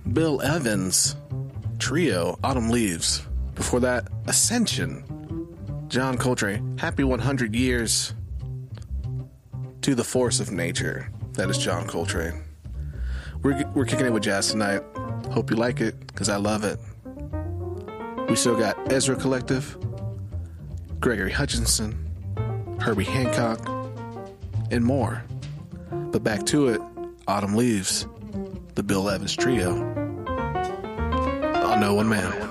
Bill Evans Trio, Autumn Leaves. Before that, Ascension, John Coltrane. Happy 100 years to the force of nature. That is John Coltrane. We're kicking it with jazz tonight. Hope you like it, because I love it. We still got Ezra Collective, Gregory Hutchinson, Herbie Hancock, and more. But back to it, Autumn Leaves, the Bill Evans Trio. On No One Man.